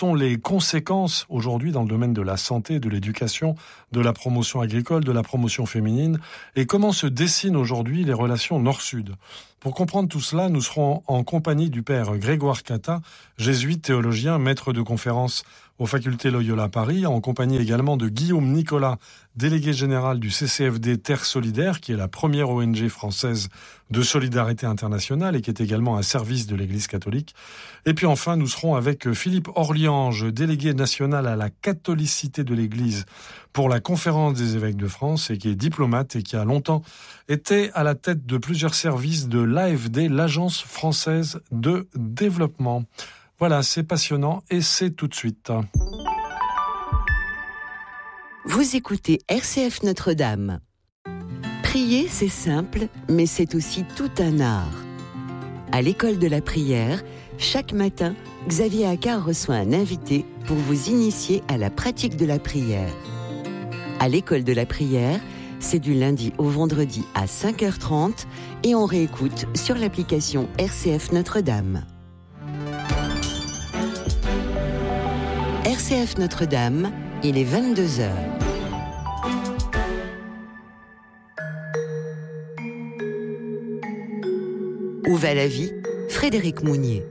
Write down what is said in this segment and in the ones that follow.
sont les conséquences aujourd'hui dans le domaine de la santé, de l'éducation, de la promotion agricole, de la promotion féminine, et comment se dessinent aujourd'hui les relations Nord-Sud. Pour comprendre tout cela, nous serons en compagnie du père Grégoire Catta, jésuite théologien, maître de conférences aux facultés Loyola Paris, en compagnie également de Guillaume Nicolas, délégué général du CCFD Terre Solidaire, qui est la première ONG française de solidarité internationale et qui est également un service de l'Église catholique. Et puis enfin, nous serons avec Philippe Orliange, délégué national à la catholicité de l'Église pour la Conférence des évêques de France et qui est diplomate et qui a longtemps été à la tête de plusieurs services de l'AFD, l'Agence française de développement. Voilà, c'est passionnant et c'est tout de suite. Vous écoutez RCF Notre-Dame. Prier, c'est simple, mais c'est aussi tout un art. À l'école de la prière, chaque matin, Xavier Accard reçoit un invité pour vous initier à la pratique de la prière. À l'école de la prière, c'est du lundi au vendredi à 5h30 et on réécoute sur l'application RCF Notre-Dame. RCF Notre-Dame, il est 22h. Où va la vie ? Frédéric Mounier.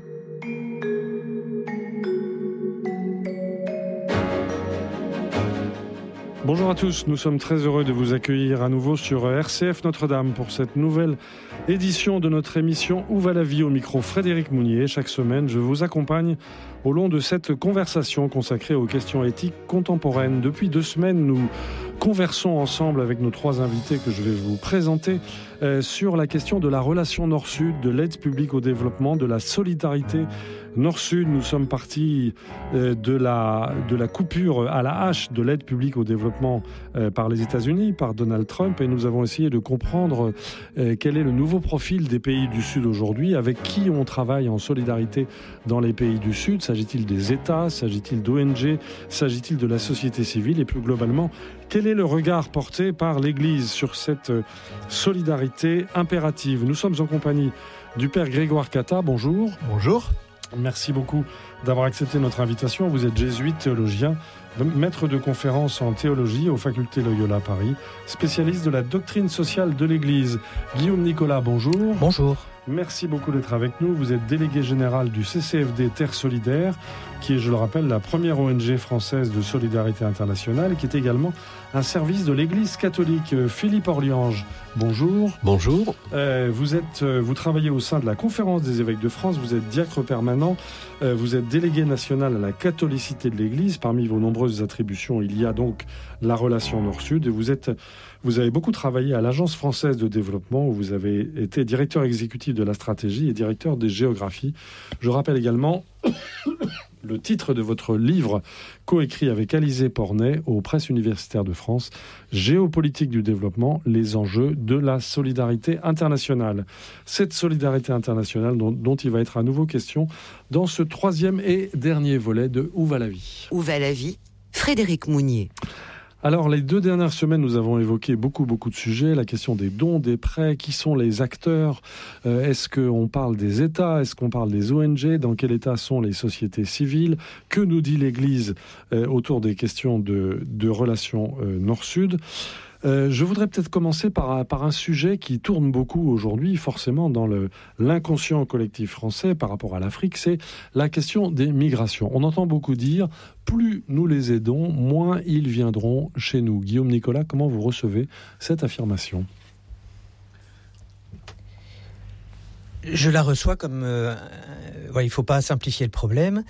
Bonjour à tous, nous sommes très heureux de vous accueillir à nouveau sur RCF Notre-Dame pour cette nouvelle édition de notre émission Où va la vie ? Au micro Frédéric Mounier. Chaque semaine, je vous accompagne au long de cette conversation consacrée aux questions éthiques contemporaines. Depuis 2 semaines, nous conversons ensemble avec nos 3 invités que je vais vous présenter sur la question de la relation Nord-Sud, de l'aide publique au développement, de la solidarité Nord-Sud. Nous sommes partis de la coupure à la hache de l'aide publique au développement par les États-Unis, par Donald Trump, et nous avons essayé de comprendre quel est le nouveau profil des pays du Sud aujourd'hui, avec qui on travaille en solidarité dans les pays du Sud. S'agit-il des États ? S'agit-il d'ONG ? S'agit-il de la société civile ? Et plus globalement, quel est le regard porté par l'Église sur cette solidarité impérative ? Nous sommes en compagnie du père Grégoire Catta. Bonjour. Bonjour. Merci beaucoup d'avoir accepté notre invitation. Vous êtes jésuite théologien, maître de conférences en théologie aux facultés Loyola Paris, spécialiste de la doctrine sociale de l'Église. Guillaume Nicolas, bonjour. Bonjour. Merci beaucoup d'être avec nous. Vous êtes délégué général du CCFD Terre Solidaire, qui est, je le rappelle, la première ONG française de solidarité internationale, qui est également un service de l'Église catholique. Philippe Orliange, bonjour. Bonjour. Vous travaillez au sein de la Conférence des évêques de France, vous êtes diacre permanent, vous êtes délégué national à la catholicité de l'Église. Parmi vos nombreuses attributions, il y a donc la relation Nord-Sud. Et vous avez beaucoup travaillé à l'Agence française de développement, où vous avez été directeur exécutif de la stratégie et directeur des géographies. Je rappelle également le titre de votre livre, coécrit avec Alizé Pornet aux Presses universitaires de France, Géopolitique du développement, les enjeux de la solidarité internationale. Cette solidarité internationale dont il va être à nouveau question dans ce 3e et dernier volet de Où va la vie ? Où va la vie ? Frédéric Mounier. Alors, les 2 dernières semaines, nous avons évoqué beaucoup de sujets. La question des dons, des prêts, qui sont les acteurs ? Est-ce qu'on parle des États ? Est-ce qu'on parle des ONG ? Dans quel état sont les sociétés civiles ? Que nous dit l'Église autour des questions de relations Nord-Sud ? Je voudrais peut-être commencer par un sujet qui tourne beaucoup aujourd'hui, forcément dans l'inconscient collectif français par rapport à l'Afrique, c'est la question des migrations. On entend beaucoup dire, plus nous les aidons, moins ils viendront chez nous. Guillaume Nicolas, comment vous recevez cette affirmation ? Je la reçois comme... il ne faut pas simplifier le problème.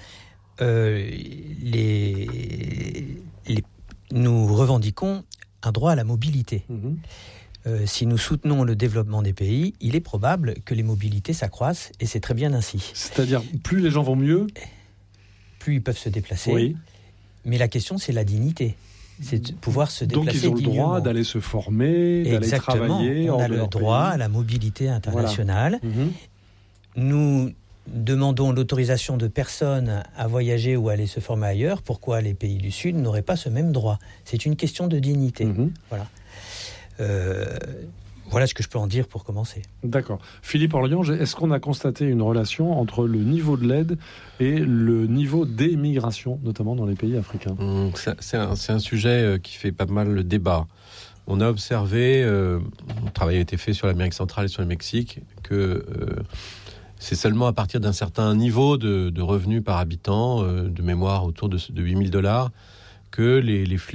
Nous revendiquons un droit à la mobilité. Si nous soutenons le développement des pays, il est probable que les mobilités s'accroissent, et c'est très bien ainsi. C'est-à-dire, plus les gens vont mieux, plus ils peuvent se déplacer. Oui. Mais la question, c'est la dignité. C'est de pouvoir se déplacer dignement. Donc ils ont le droit d'aller se former, d'aller travailler. On a le droit à la mobilité internationale. Voilà. Nous demandons l'autorisation de personnes à voyager ou à aller se former ailleurs. Pourquoi les pays du Sud n'auraient pas ce même droit ? C'est une question de dignité. Voilà. Voilà ce que je peux en dire pour commencer. D'accord. Philippe Orliange, est-ce qu'on a constaté une relation entre le niveau de l'aide et le niveau d'émigration, notamment dans les pays africains ? C'est un sujet qui fait pas mal le débat. On a observé, un travail a été fait sur l'Amérique centrale et sur le Mexique, que c'est seulement à partir d'un certain niveau de revenus par habitant, de mémoire autour de $8 000, que les flux